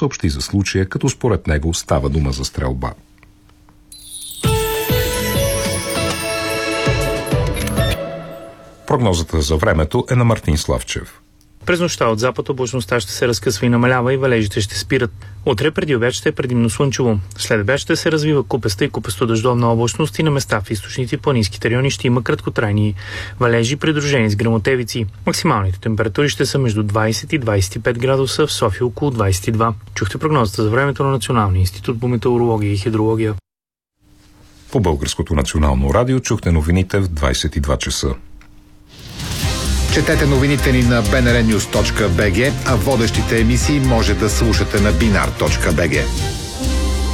съобщи за случая, като според него става дума за стрелба. Прогнозата за времето е на Мартин Славчев. През нощта от запад облачността ще се разкъсва и намалява и валежите ще спират. Утре преди обяд ще е предимно слънчево. След обяд ще се развива купеста и купесто-дъждовна облачност и на места в източните и планинските райони ще има краткотрайни валежи, придружени с гръмотевици. Максималните температури ще са между 20 и 25 градуса, в София около 22. Чухте прогнозата за времето на Националния институт по метеорология и хидрология. По Българското национално радио чухте новините в 22 часа. Четете новините ни на bnrnews.bg, а водещите емисии може да слушате на binar.bg.